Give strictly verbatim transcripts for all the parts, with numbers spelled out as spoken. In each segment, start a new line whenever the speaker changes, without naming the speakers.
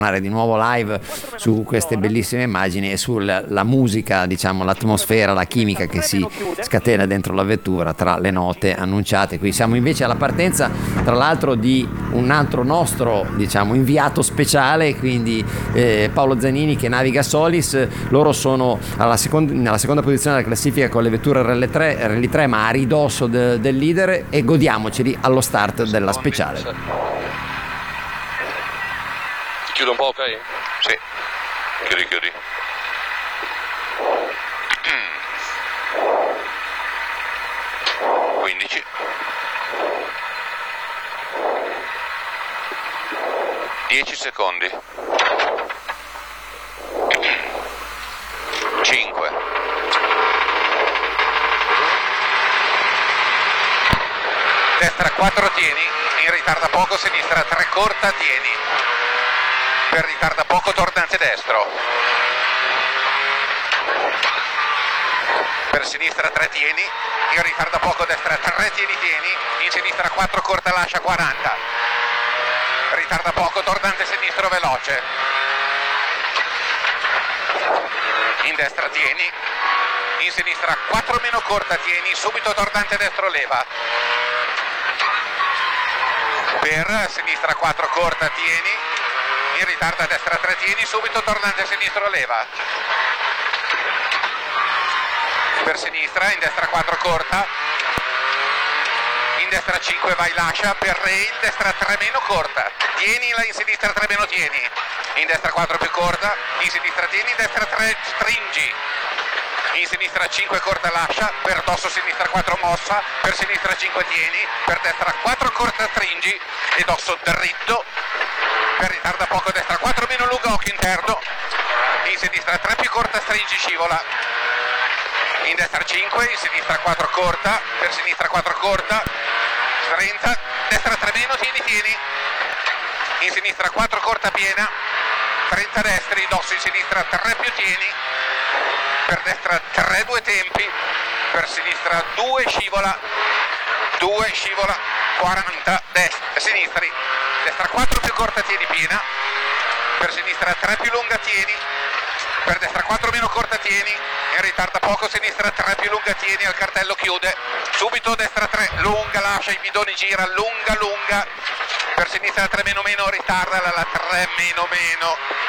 di nuovo live su queste bellissime immagini e sulla la musica, diciamo l'atmosfera, la chimica che si scatena dentro la vettura tra le note annunciate. Qui siamo invece alla partenza, tra l'altro, di un altro nostro, diciamo, inviato speciale, quindi eh, Paolo Zanini, che naviga Solis. Loro sono alla seconda, nella seconda posizione della classifica con le vetture R L tre, R L tre ma a ridosso de, del leader, e godiamoceli allo start della speciale.
Chiudo un po', ok?
Sì, chiudi, chiudi. quindici. dieci secondi. cinque. Destra quattro tieni, in ritarda poco, sinistra tre corta tieni. Per ritarda poco, tornante destro. Per sinistra tre tieni, in ritarda poco, destra tre tieni tieni, in sinistra quattro corta lascia quaranta. Ritarda poco, tornante sinistro veloce. In destra tieni, in sinistra quattro meno corta tieni, subito tornante destro leva. Per sinistra quattro corta tieni, in ritardo a destra tre tieni, subito tornante sinistro leva. Per sinistra, in destra quattro corta, in destra cinque vai lascia, per rail, destra tre meno corta, tieni, in sinistra tre meno tieni, in destra quattro più corta, in sinistra tieni, in destra tre stringi, in sinistra cinque corta lascia, per dosso sinistra quattro mossa, per sinistra cinque tieni, per destra quattro corta stringi e dosso dritto. Per ritarda poco, destra quattro meno lunga, occhio interno, in sinistra tre più corta stringi scivola, in destra cinque, in sinistra quattro corta, per sinistra quattro corta, trenta, destra tre meno, tieni tieni, in sinistra quattro corta piena, trenta destri, dosso in sinistra tre più tieni, per destra tre due tempi, per sinistra due scivola, due scivola, quaranta, destra, sinistri, destra quattro più corta tieni piena, per sinistra tre più lunga tieni, per destra quattro meno corta tieni, in ritarda poco, sinistra tre più lunga tieni, al cartello chiude, subito destra tre, lunga lascia, i bidoni gira, lunga lunga, per sinistra tre meno meno, ritarda la tre meno meno,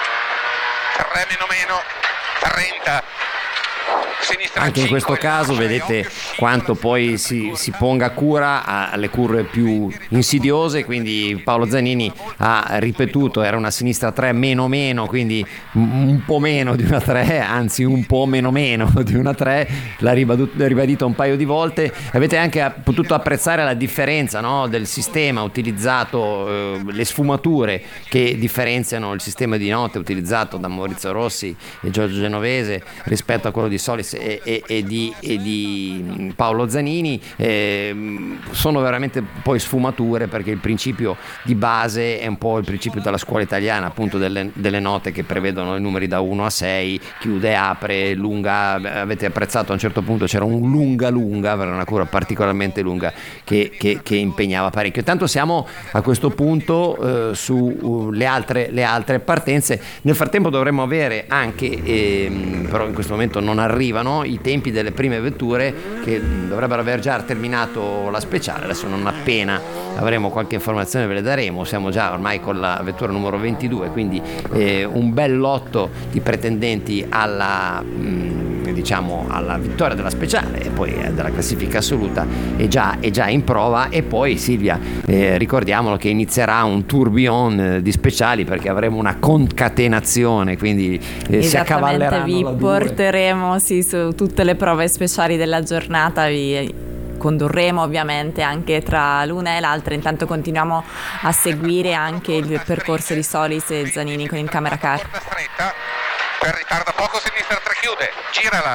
tre meno meno, trenta.
Anche in questo caso vedete quanto poi si, si ponga cura alle curve più insidiose, quindi Paolo Zanini ha ripetuto, era una sinistra tre meno meno, quindi un po' meno di una tre, anzi un po' meno meno di una tre, l'ha ribadito un paio di volte. Avete anche potuto apprezzare la differenza, no, del sistema utilizzato, eh, le sfumature che differenziano il sistema di note utilizzato da Maurizio Rossi e Giorgio Genovese rispetto a quello di Solis E, e, e, di, e di Paolo Zanini. Eh, sono veramente poi sfumature, perché il principio di base è un po' il principio della scuola italiana, appunto delle, delle note che prevedono i numeri da uno a sei, chiude, apre, lunga. Avete apprezzato a un certo punto c'era un lunga lunga, era una curva particolarmente lunga che, che, che impegnava parecchio. Intanto siamo a questo punto eh, su uh, le, altre, le altre partenze. Nel frattempo dovremmo avere anche ehm, però in questo momento non arrivano i tempi delle prime vetture, che dovrebbero aver già terminato la speciale. Adesso non appena avremo qualche informazione ve le daremo. Siamo già ormai con la vettura numero ventidue, quindi eh, un bel lotto di pretendenti alla mh, diciamo alla vittoria della speciale e poi eh, della classifica assoluta è già, è già in prova. E poi Silvia, eh, ricordiamolo che inizierà un tourbillon eh, di speciali, perché avremo una concatenazione, quindi eh, si accavalleranno.
Vi porteremo sì, su tutte le prove speciali della giornata, vi condurremo ovviamente anche tra l'una e l'altra. Intanto continuiamo a seguire anche il percorso di Solis e Zanini con il camera car.
Stretta, per ritarda poco, sinistra tre chiude, girala,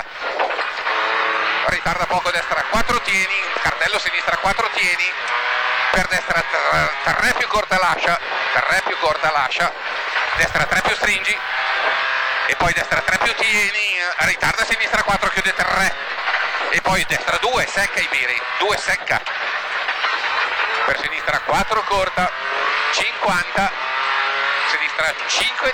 ritarda poco, destra quattro tieni, cartello sinistra quattro tieni, per destra tre più corta lascia, tre più corta lascia, destra tre più stringi, e poi destra tre più tieni, ritarda sinistra quattro chiude tre, e poi destra due, secca i biri, due secca, per sinistra quattro corta, cinquanta, sinistra cinque